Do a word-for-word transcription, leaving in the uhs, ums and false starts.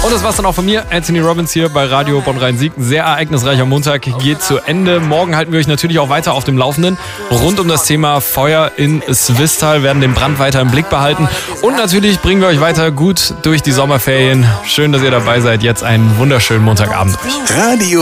Und das war's dann auch von mir, Anthony Robbins hier bei Radio Bonn-Rhein-Sieg. Ein sehr ereignisreicher Montag geht zu Ende. Morgen halten wir euch natürlich auch weiter auf dem Laufenden. Rund um das Thema Feuer in Swisttal, werden den Brand weiter im Blick behalten. Und natürlich bringen wir euch weiter gut durch die Sommerferien. Schön, dass ihr dabei seid. Jetzt einen wunderschönen Montagabend euch. Radio